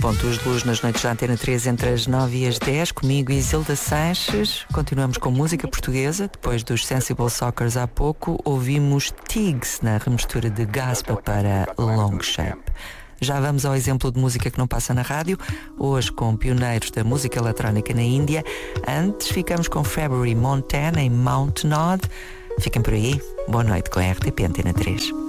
Pontos de luz nas noites da Antena 3 entre as 9 e as 10, comigo Isilda Sanches. Continuamos com música portuguesa. Depois dos Sensible Soccers há pouco, ouvimos Tigs na remistura de Gaspa para Long Shape. Já vamos ao exemplo de música que não passa na rádio, hoje com pioneiros da música eletrónica na Índia. Antes ficamos com February Montana em Mount Nod. Fiquem por aí. Boa noite com a RTP Antena 3.